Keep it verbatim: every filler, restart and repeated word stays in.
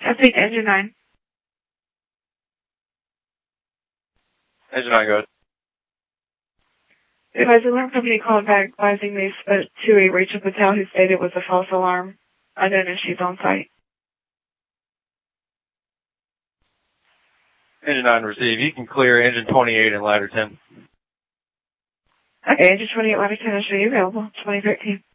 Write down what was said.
I think engine nine. Engine nine, go ahead. Advisor, alarm company called back advising they spoke to a Rachel Patel who stated it was a false alarm. I don't know if she's on site. Engine nine, receive. You can clear engine twenty-eight and ladder ten. Okay, engine twenty-eight, ladder ten, I show you available. twenty thirteen.